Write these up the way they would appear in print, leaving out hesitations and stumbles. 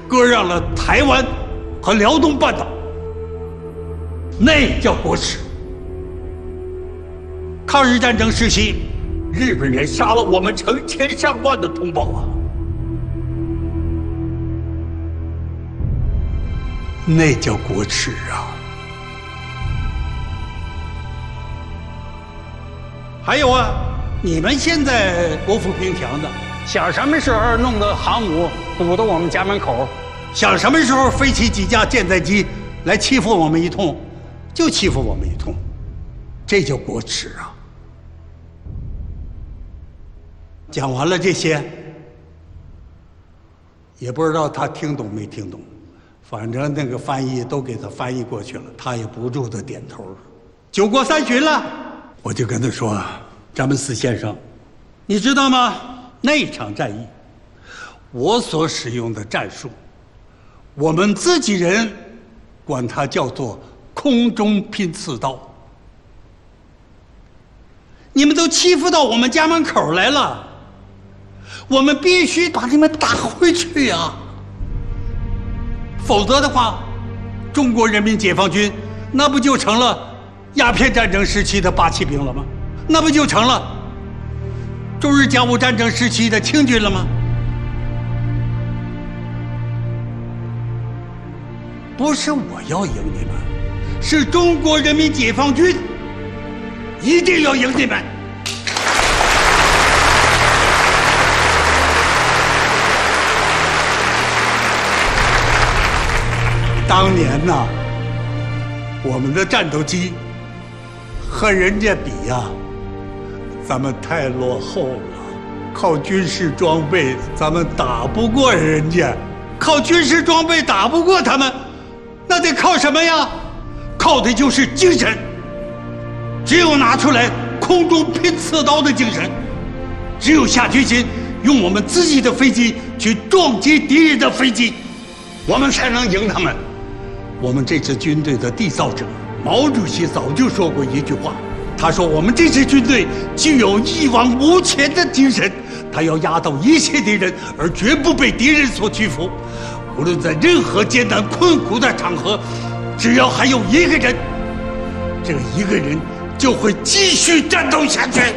割让了台湾和辽东半岛，那叫国耻。抗日战争时期，日本人杀了我们成千上万的同胞啊，那叫国耻啊！还有啊，你们现在国富兵强的，想什么时候弄个航母堵到我们家门口，想什么时候飞起几架舰载机来欺负我们一通，就欺负我们一通，这叫国耻啊！讲完了这些，也不知道他听懂没听懂，反正那个翻译都给他翻译过去了，他也不住的点头。酒过三巡了，我就跟他说：“詹姆斯先生，你知道吗？那场战役，我所使用的战术，我们自己人管它叫做空中拼刺刀。你们都欺负到我们家门口来了，我们必须把你们打回去呀！否则的话，中国人民解放军那不就成了鸦片战争时期的八旗兵了吗？那不就成了中日甲午战争时期的清军了吗？不是我要赢你们，是中国人民解放军一定要赢你们！当年呐，我们的战斗机和人家比呀，咱们太落后了。靠军事装备，咱们打不过人家；靠军事装备打不过他们，那得靠什么呀？靠的就是精神。只有拿出来空中拼刺刀的精神，只有下决心用我们自己的飞机去撞击敌人的飞机，我们才能赢他们。我们这支军队的缔造者毛主席早就说过一句话，他说我们这支军队具有一往无前的精神，他要压倒一切敌人，而绝不被敌人所屈服。无论在任何艰难困苦的场合，只要还有一个人，这一个人就会继续战斗下去。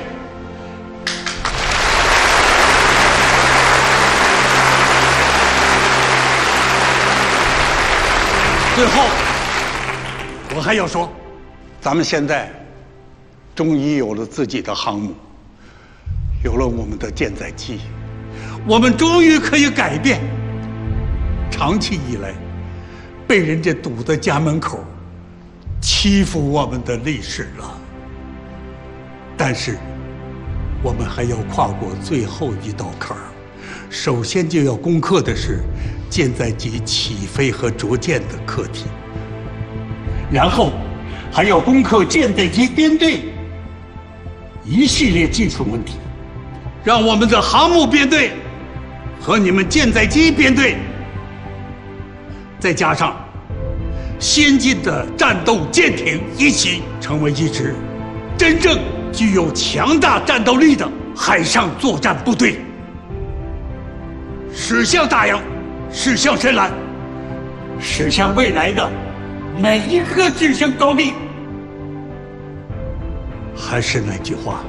最后，我还要说，咱们现在终于有了自己的航母，有了我们的舰载机，我们终于可以改变长期以来被人家堵在家门口欺负我们的历史了。但是我们还要跨过最后一道坎儿，首先就要攻克的是舰载机起飞和着舰的课题，然后还要攻克舰载机编队一系列技术问题，让我们的航母编队和你们舰载机编队，再加上先进的战斗舰艇一起，成为一支真正具有强大战斗力的海上作战部队，驶向大洋，驶向深蓝，驶向未来的每一个制胜高地。还是那句话，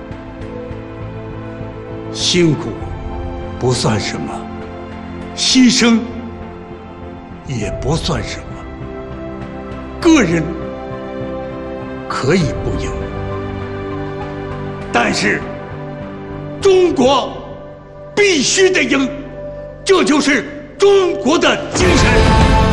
辛苦不算什么，牺牲也不算什么。个人可以不赢，但是中国必须得赢，这就是中国的精神。